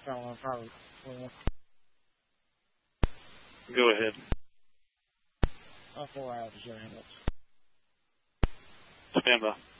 So probably. Go ahead. 4 hours, your ambulance. Stand by.